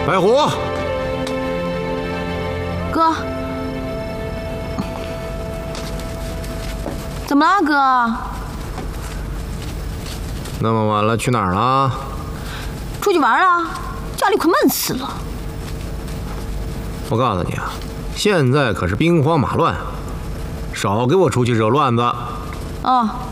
白虎， 哥，怎么了，哥？ 那么晚了，去哪儿了？ 出去玩了，家里快闷死了。 我告诉你啊，现在可是兵荒马乱，少给我出去惹乱子。 哦。